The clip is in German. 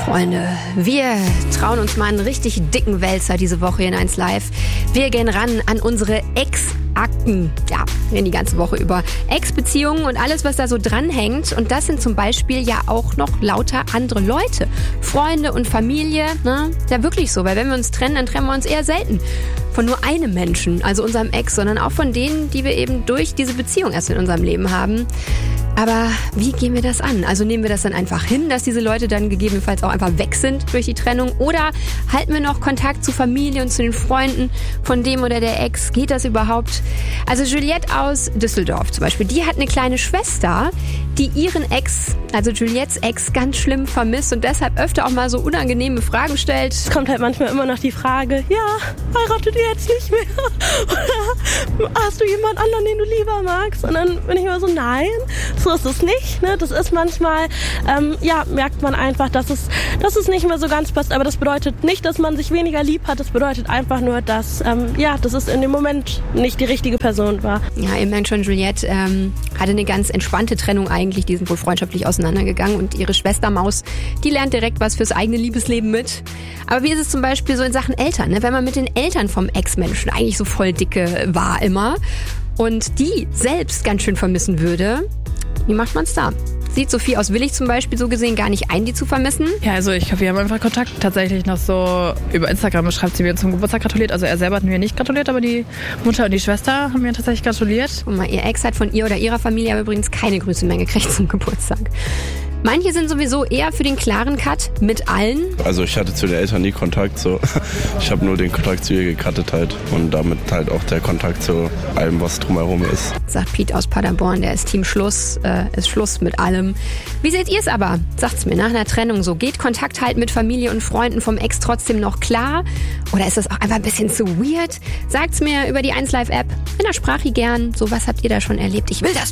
Freunde, wir trauen uns mal einen richtig dicken Wälzer diese Woche in 1 Live. Wir gehen ran an unsere Ex-Akten. Ja, reden die ganze Woche über Ex-Beziehungen und alles, was da so dranhängt. Und das sind zum Beispiel ja auch noch lauter andere Leute. Freunde und Familie, ne? Ja, wirklich so, weil wenn wir uns trennen, dann trennen wir uns eher selten von nur einem Menschen, also unserem Ex, sondern auch von denen, die wir eben durch diese Beziehung erst in unserem Leben haben. Aber wie gehen wir das an? Also nehmen wir das dann einfach hin, dass diese Leute dann gegebenenfalls auch einfach weg sind durch die Trennung? Oder halten wir noch Kontakt zu Familie und zu den Freunden von dem oder der Ex? Geht das überhaupt? Also Juliette aus Düsseldorf zum Beispiel, die hat eine kleine Schwester, die ihren Ex, also Juliettes Ex, ganz schlimm vermisst und deshalb öfter auch mal so unangenehme Fragen stellt. Es kommt halt manchmal immer noch die Frage, ja, heiratet ihr jetzt nicht mehr? Oder hast du jemand anderen, den du lieber magst? Und dann bin ich immer so, nein, so ist es nicht. Ne? Das ist manchmal, merkt man einfach, dass es nicht mehr so ganz passt. Aber das bedeutet nicht, dass man sich weniger lieb hat. Das bedeutet einfach nur, dass es in dem Moment nicht die richtige Person war. Ja, ihr merkt schon, Juliette hatte eine ganz entspannte Trennung eigentlich. Die sind wohl freundschaftlich auseinandergegangen. Und ihre Schwester Maus, die lernt direkt was fürs eigene Liebesleben mit. Aber wie ist es zum Beispiel so in Sachen Eltern? Ne? Wenn man mit den Eltern vom Ex-Menschen eigentlich so voll dicke war immer und die selbst ganz schön vermissen würde, wie macht man's da? Sieht Sophie aus Willig zum Beispiel so gesehen gar nicht ein, die zu vermissen? Ja, also wir haben einfach Kontakt tatsächlich noch so über Instagram. Schreibt sie mir zum Geburtstag gratuliert. Also er selber hat mir nicht gratuliert, aber die Mutter und die Schwester haben mir tatsächlich gratuliert. Guck mal, ihr Ex hat von ihr oder ihrer Familie aber übrigens keine Grüße mehr gekriegt zum Geburtstag. Manche sind sowieso eher für den klaren Cut mit allen. Also ich hatte zu den Eltern nie Kontakt, so. Ich habe nur den Kontakt zu ihr gecuttet halt und damit halt auch der Kontakt zu allem, was drumherum ist. Sagt Piet aus Paderborn, der ist Team Schluss, ist Schluss mit allem. Wie seht ihr es aber? Sagt's mir nach einer Trennung so. Geht Kontakt halt mit Familie und Freunden vom Ex trotzdem noch klar? Oder ist das auch einfach ein bisschen zu weird? Sagt's mir über die 1Live App, in der Sprache gern. So, was habt ihr da schon erlebt? Ich will das